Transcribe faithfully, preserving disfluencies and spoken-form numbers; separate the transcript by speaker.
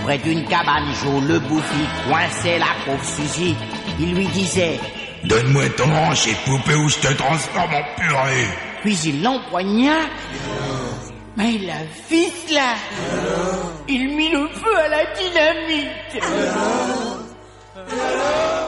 Speaker 1: près d'une cabane, Joe le bouffi coinçait la pauvre Suzy. Il lui disait:
Speaker 2: donne-moi ton hanche et poupée ou je te transforme en purée.
Speaker 1: Puis il l'empoigna. Mais la ficela. Il mit le feu à la dynamite.